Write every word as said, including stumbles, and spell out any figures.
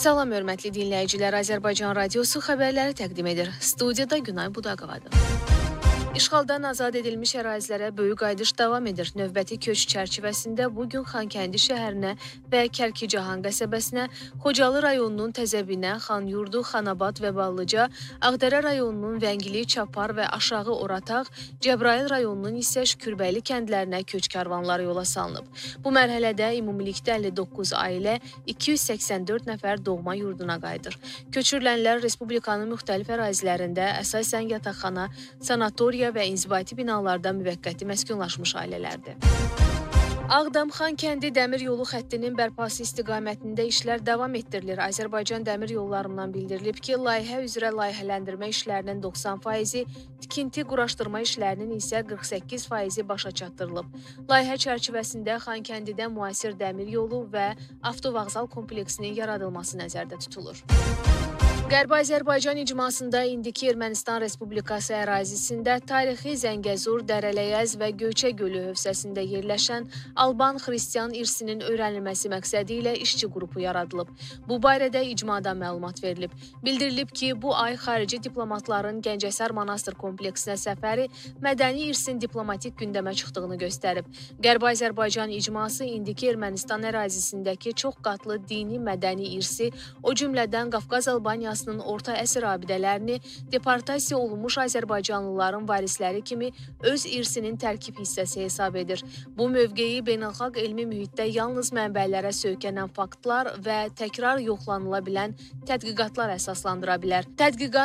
Salam, hörmətli dinləyicilər. Azərbaycan Radiosu xəbərləri təqdim edir. Studiyada Günay Budaqovadır. İşğaldan azad edilmiş ərazilərə böyük qayıdış davam edir. Növbəti köç çərçivəsində bugün Xankəndi şəhərinə və Kərkicahan qəsəbəsinə, Xocalı rayonunun Təzəbinə, Xanyurdu, Xanabad və Ballıca, Ağdərə rayonunun Vəngili, Çapar və Aşağı Orataq, Cəbrayıl rayonunun isə Şükürbəyli kəndlərinə köç karvanları yola salınıb. Bu mərhələdə ümumilikdə əlli doqquz ailə, iki yüz səksən dörd nəfər doğma yurduna qayıdır. Köçürülənlər Respublikanın müxtəlif ərazilərində əsasən yataqxana, sanatoriya və inzibati binalarda müvəqqəti məskunlaşmış ailələrdir. Ağdam-Xankəndi dəmir yolu xəttinin bərpası istiqamətində işlər davam etdirilir. Azərbaycan Dəmir Yollarından bildirilib ki, layihə üzrə layihələndirmə işlərinin doxsan faizi, tikinti quraşdırma işlərinin isə qırx səkkiz faizi başa çatdırılıb. Layihə çərçivəsində Xankəndidə müasir dəmir yolu və avtovağzal kompleksinin yaradılması nəzərdə tutulur. Qərbi Azərbaycan icmasında indiki Ermənistan Respublikası ərazisində tarixi Zəngəzur, Dərələyəz və Göyçə Gölü hövzəsində yerləşən Alban xristian irsinin öyrənilməsi məqsədi ilə işçi qrupu yaradılıb. Bu barədə icmada məlumat verilib. Bildirilib ki, bu ay xarici diplomatların Gəncəsər Manastır kompleksinə səfəri mədəni irsin diplomatik gündəmə çıxdığını göstərib. Qərbi Azərbaycan icması indiki Ermənistan ərazisindəki çox qatlı dini mədəni irsi, o cümlədən Qafqaz Albaniyası orta əsr abidələrini deportasiya olunmuş azərbaycanlıların varisləri kimi öz irsinin tərkib hissəsi hesab edir. Bu mövqeyi beynəlxalq elmi mühitdə yalnız mənbələrə söykənən faktlar və təkrar yoxlanıla bilən tədqiqatlar əsaslandıra bilər. Tədqiqat